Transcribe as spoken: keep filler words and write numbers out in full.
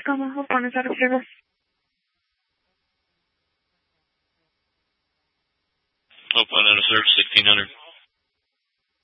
Tacoma, Hope One is out of service. Hope One out of service, sixteen hundred.